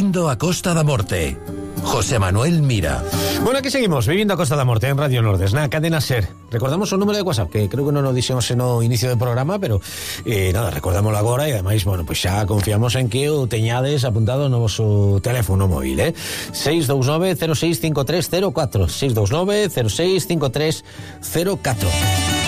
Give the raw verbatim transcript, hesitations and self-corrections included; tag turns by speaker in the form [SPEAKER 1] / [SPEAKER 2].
[SPEAKER 1] Vivindo a Costa da Morte. José Manuel Mira.
[SPEAKER 2] Bueno, aquí seguimos, Vivindo a Costa da Morte en Radio Nordes, na cadena SER. Recordamos o número de WhatsApp, que creo que non o dixemos no inicio do programa, pero eh, nada, recordámoslo agora e ademais, bueno, pues xa confiamos en que o teñades apuntado no vosso teléfono móvil, eh? seis dous nove cero seis cinco tres cero catro seis dous nove cero seis cinco tres cero catro.